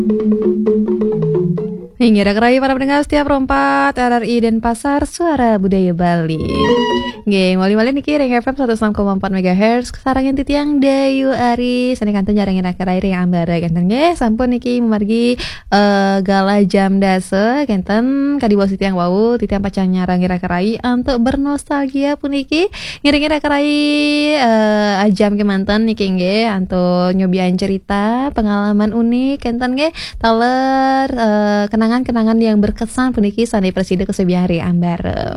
Hingga kerai para pendengar setiap rompat RRI Denpasar Suara Budaya Bali. Geng wali-wali niki ring FM 106,4 MHz sarangin titiang Dayu Ari sani kanton jarangin kerai ring ambara genten nggih sampun niki memargi gala jam dase genten kadiwa titiang wau titiang pacang nyarang kerai untuk bernostalgia puniki ngiring kerai ajam kemanten niki nggih untuk nyobian cerita pengalaman unik genten nggih taler kenangan-kenangan yang berkesan puniki sani presiden kesebian hari ambara.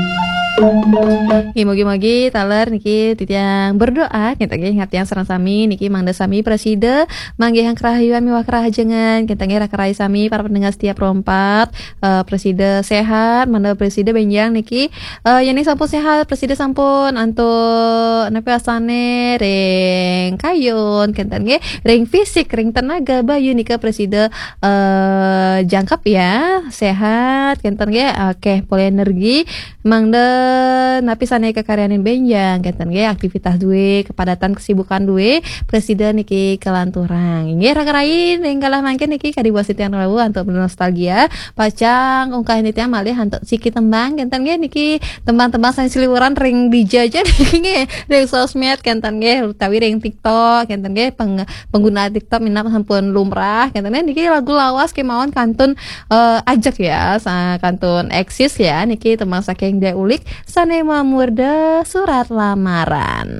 Mugi-mugi taler niki titiang berdoa kita nggih ngatiang sareng sami niki mangda sami preside manggih yang kerahayuan miwah kerahajengan kita nggih rakerai sami para pendengar setiap rompat preside sehat mangda preside benjang niki yani sampun sehat preside sampun antuk nepi asane ring kayun kita nggih ring fisik ring tenaga bayu nika preside jangkep ya sehat kita nggih akeh poli energi mangda napi sanai kekaryanin benjang keten ge aktivitas duwe kepadatan kesibukan duwe presiden niki kelanturang nggih rakarain enggalah mangke niki kadiwa sitian rawu untuk nostalgia pacang ungkah ini teh malih untuk siki tembang kenten ge niki tembang-tembang sanes liburan ring dijajah niki ring sosmed kenten ge utawi ring TikTok kenten ge pengguna TikTok minat sampun lumrah kenten ge niki lagu lawas kemawon kantun ajak ya kantun eksis ya niki tembang saking dia ulik Sanema Murda Surat Lamaran.